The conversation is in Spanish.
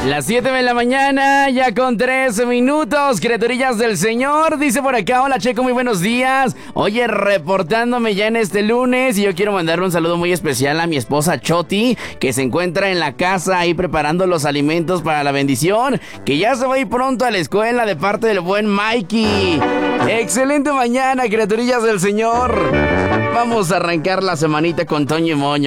Las 7 de la mañana, ya con 13 minutos, criaturillas del Señor. Dice por acá, hola Checo, muy buenos días. Oye, reportándome ya en este lunes, y yo quiero mandarle un saludo muy especial a mi esposa Choti, que se encuentra en la casa ahí preparando los alimentos para la bendición, que ya se va a ir pronto a la escuela de parte del buen Mikey. Excelente mañana, criaturillas del Señor. Vamos a arrancar la semanita con Toño y Moño.